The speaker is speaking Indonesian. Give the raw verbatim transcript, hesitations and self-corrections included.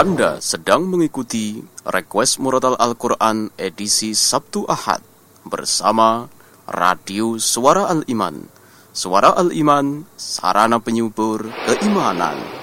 Anda sedang mengikuti Request Murotal Al-Quran edisi Sabtu Ahad bersama Radio Suara Al-Iman. Suara Al-Iman, sarana penyubur keimanan.